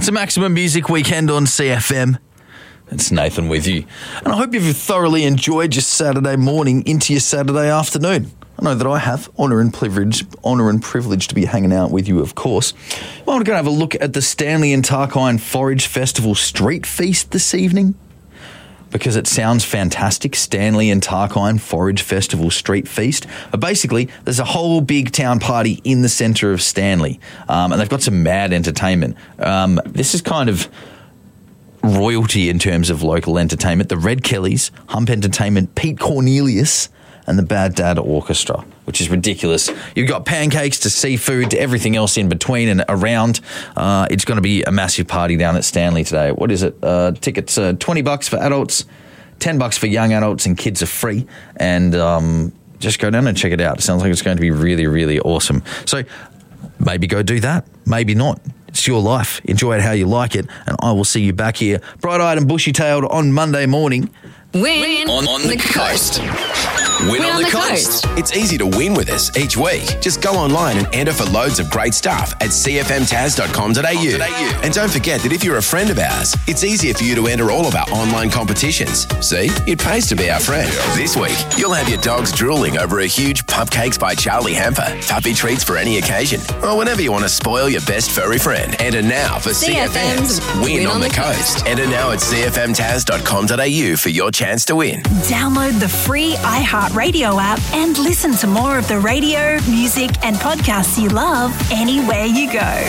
It's a Maximum Music Weekend on CFM. It's Nathan with you. And I hope you've thoroughly enjoyed your Saturday morning into your Saturday afternoon. I know that I have. Honour and privilege to be hanging out with you, of course. Well, we're going to have a look at the Stanley and Tarkine Forage Festival Street Feast this evening, because it sounds fantastic. Stanley and Tarkine Forage Festival Street Feast. But basically, there's a whole big town party in the centre of Stanley, and they've got some mad entertainment. This is kind of royalty in terms of local entertainment. The Red Kellys, Hump Entertainment, Pete Cornelius, and the Bad Dad Orchestra, which is ridiculous. You've got pancakes to seafood to everything else in between and around. It's going to be a massive party down at Stanley today. What is it? Tickets are $20 for adults, $10 for young adults, and kids are free. And just go down and check it out. It sounds like it's going to be really, really awesome. So maybe go do that. Maybe not. It's your life. Enjoy it how you like it. And I will see you back here, bright-eyed and bushy-tailed, on Monday morning. Win on the coast. Win on the coast. It's easy to win with us each week. Just go online and enter for loads of great stuff at cfmtaz.com.au. And don't forget that if you're a friend of ours, it's easier for you to enter all of our online competitions. See, it pays to be our friend. This week, you'll have your dogs drooling over a huge Pupcakes by Charlie hamper, puppy treats for any occasion, or whenever you want to spoil your best furry friend. Enter now for CFM's Win on the Coast. Enter now at cfmtaz.com.au for your chance to win. Download the free iHeartRadio app and listen to more of the radio, music and podcasts you love anywhere you go.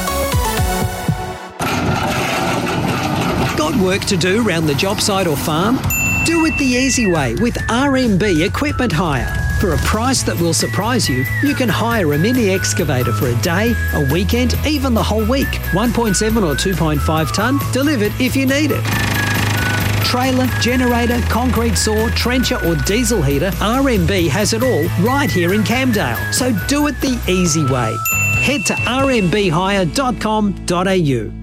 Got work to do around the job site or farm? Do it the easy way with RMB Equipment Hire. For a price that will surprise you, you can hire a mini excavator for a day, a weekend, even the whole week. 1.7 or 2.5 tonne, delivered if you need it. Trailer, generator, concrete saw, trencher or diesel heater, RMB has it all right here in Camdale. So do it the easy way. Head to rmbhire.com.au.